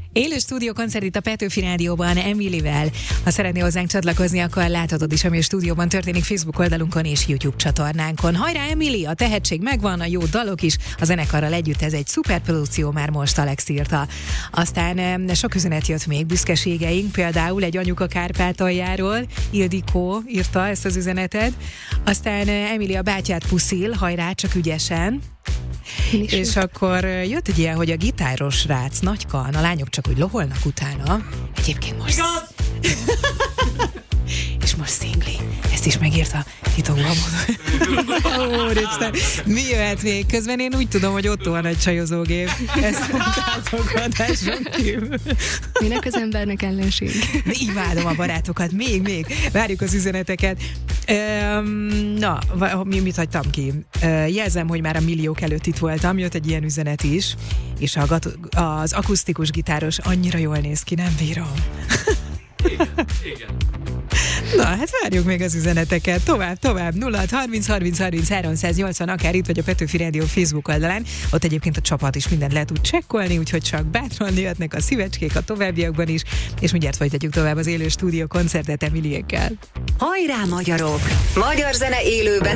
Élő stúdiókoncert itt a Petőfi Rádióban Emilivel. Ha szeretnél hozzánk csatlakozni, akkor láthatod is, ami a stúdióban történik Facebook oldalunkon és YouTube csatornánkon. Hajrá Emili, a tehetség megvan, a jó dalok is, a zenekarral együtt ez egy szuper produkció, már most Alex írta. Aztán sok üzenet jött még, büszkeségeink, például egy anyuka Kárpátaljáról, Ildikó írta ezt az üzenetet. Aztán Emili a bátyát puszil, hajrá, csak ügyesen. És akkor jött egy ilyen, hogy a gitáros rác nagykan, a lányok csak úgy loholnak utána. Egyébként most... és most szingli. Ezt is megírta titokban. Úristen, mi jöhet még? Közben én úgy tudom, hogy Otto a nagy csajozógép. Ezt mondtátok adáson kívül. Minek az embernek ellenség? Imádom a barátokat. Még. Várjuk az üzeneteket. Mit hagytam ki? Jelzem, hogy már a milliók előtt itt voltam, jött egy ilyen üzenet is, és az akusztikus gitáros annyira jól néz ki, nem bírom. Igen. Na, hát várjuk még az üzeneteket. Tovább. 0630 akár itt vagy a Petőfi Rádió Facebook oldalán. Ott egyébként a csapat is mindent le tud csekkolni, úgyhogy csak bátran jöhetnek a szívecskék a továbbiakban is, és mindjárt folytatjuk tovább az élő stúdió koncertet Emiliékkel. Hajrá magyarok! Magyar zene élőben